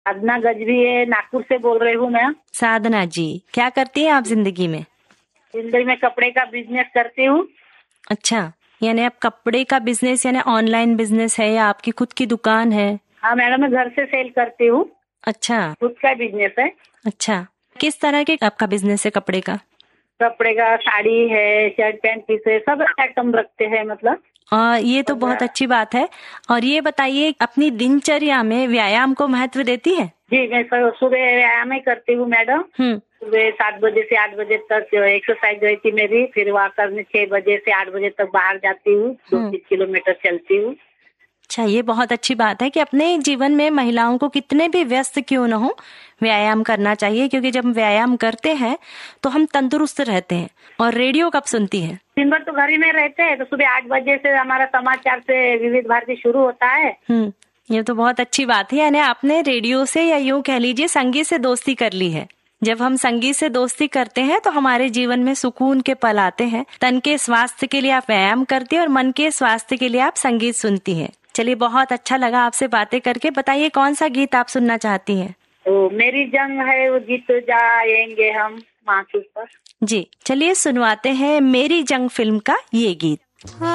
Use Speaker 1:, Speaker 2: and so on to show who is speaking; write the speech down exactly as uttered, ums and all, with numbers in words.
Speaker 1: साधना गजभी है, नागपुर से बोल रही हूँ मैं।
Speaker 2: साधना जी, क्या करती हैं आप जिंदगी में?
Speaker 1: जिंदगी में कपड़े का बिजनेस करती हूँ।
Speaker 2: अच्छा, यानी आप कपड़े का बिजनेस यानी ऑनलाइन बिजनेस है या आपकी खुद की दुकान है?
Speaker 1: हाँ मैडम, मैं घर से सेल करती हूँ।
Speaker 2: अच्छा,
Speaker 1: खुद का बिजनेस है।
Speaker 2: अच्छा, किस तरह के आपका बिजनेस है कपड़े का?
Speaker 1: कपड़े का साड़ी है, शर्ट पैंट पीस है, सब आइटम रखते हैं मतलब।
Speaker 2: आ, ये तो बहुत अच्छी बात है। और ये बताइए, अपनी दिनचर्या में व्यायाम को महत्व देती है?
Speaker 1: जी, मैं स- सुबह व्यायाम ही करती हूँ मैडम।
Speaker 2: हम्म।
Speaker 1: सुबह सात बजे से आठ बजे तक एक्सरसाइज रहती मेरी, फिर वहाँ करने छह बजे से आठ बजे तक बाहर जाती हूँ, दो
Speaker 2: हम्म।
Speaker 1: तीन किलोमीटर चलती हूँ।
Speaker 2: अच्छा, ये बहुत अच्छी बात है कि अपने जीवन में महिलाओं को कितने भी व्यस्त क्यों न हो, व्यायाम करना चाहिए, क्योंकि जब हम व्यायाम करते हैं तो हम तंदुरुस्त रहते हैं। और रेडियो कब सुनती हैं?
Speaker 1: दिन भर तो घर ही में रहते हैं, तो सुबह आठ बजे से हमारा समाचार से विविध भारती शुरू होता है।
Speaker 2: हम्म, ये तो बहुत अच्छी बात है। यानी आपने रेडियो से या यूं कह लीजिए संगीत से दोस्ती कर ली है। जब हम संगीत से दोस्ती करते हैं तो हमारे जीवन में सुकून के पल आते हैं। तन के स्वास्थ्य के लिए आप व्यायाम करती हैं और मन के स्वास्थ्य के लिए आप संगीत सुनती हैं। चलिए, बहुत अच्छा लगा आपसे बातें करके। बताइए, कौन सा गीत आप सुनना चाहती हैं?
Speaker 1: तो मेरी जंग है वो गीत जाएंगे हम मासूस पर।
Speaker 2: जी, चलिए सुनवाते हैं मेरी जंग फिल्म का ये गीत।